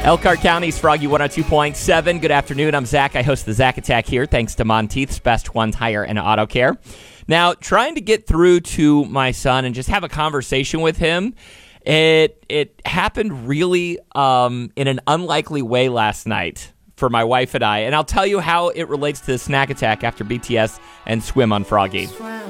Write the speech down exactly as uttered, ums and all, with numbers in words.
Elkhart County's Froggy one oh two point seven. Good afternoon. I'm Zach. I host the Zach Attack here, thanks to Monteith's Best One Tire and Auto Care. Now, trying to get through to my son and just have a conversation with him, it it happened really um, in an unlikely way last night for my wife and I. And I'll tell you how it relates to the Snack Attack after B T S and Swim on Froggy.